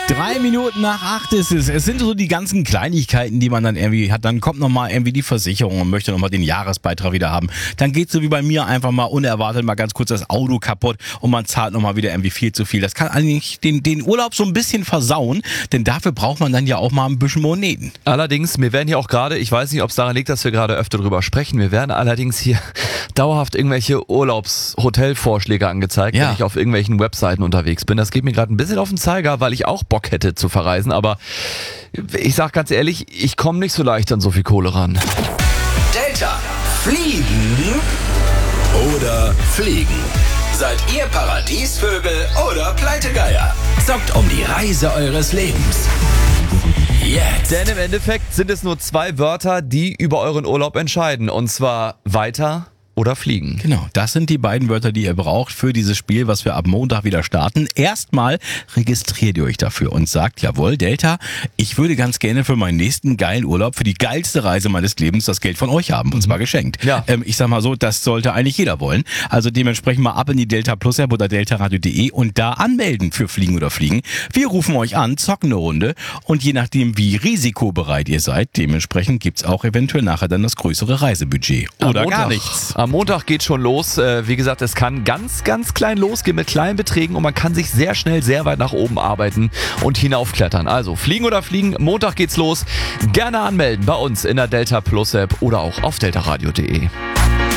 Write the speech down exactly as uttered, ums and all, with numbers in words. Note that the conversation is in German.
Drei Minuten nach acht ist es. Es sind so die ganzen Kleinigkeiten, die man dann irgendwie hat. Dann kommt nochmal irgendwie die Versicherung und möchte nochmal den Jahresbeitrag wieder haben. Dann geht so wie bei mir einfach mal unerwartet mal ganz kurz das Auto kaputt und man zahlt nochmal wieder irgendwie viel zu viel. Das kann eigentlich den, den Urlaub so ein bisschen versauen, denn dafür braucht man dann ja auch mal ein bisschen Moneten. Allerdings, mir werden hier auch gerade, ich weiß nicht, ob es daran liegt, dass wir gerade öfter drüber sprechen, mir werden allerdings hier dauerhaft irgendwelche Urlaubshotelvorschläge angezeigt, Ja. wenn ich auf irgendwelchen Webseiten unterwegs bin. Das geht mir gerade ein bisschen auf den Zeiger, weil ich auch Bock hätte zu verreisen, aber ich sag ganz ehrlich, ich komme nicht so leicht an so viel Kohle ran. Delta. Fliegen oder fliegen? Seid ihr Paradiesvögel oder Pleitegeier? Zockt um die Reise eures Lebens. Jetzt. Denn im Endeffekt sind es nur zwei Wörter, die über euren Urlaub entscheiden. Und zwar weiter oder fliegen. Genau, das sind die beiden Wörter, die ihr braucht für dieses Spiel, was wir ab Montag wieder starten. Erstmal registriert ihr euch dafür und sagt, jawohl, Delta, ich würde ganz gerne für meinen nächsten geilen Urlaub, für die geilste Reise meines Lebens das Geld von euch haben, und zwar geschenkt. Ja. Ähm, ich sag mal so, das sollte eigentlich jeder wollen. Also dementsprechend mal ab in die Delta Plus App oder deltaradio punkt de und da anmelden für Fliegen oder Fliegen. Wir rufen euch an, zocken eine Runde und je nachdem, wie risikobereit ihr seid, dementsprechend gibt's auch eventuell nachher dann das größere Reisebudget. Oder Am gar Montag- nichts. Am Montag geht schon los. Äh, Wie gesagt, es kann ganz, ganz klein losgehen mit kleinen Beträgen und man kann sich sehr schnell sehr weit nach oben arbeiten und hinaufklettern. Also fliegen oder fliegen, Montag geht's los. Gerne anmelden bei uns in der Delta Plus App oder auch auf deltaradio punkt de.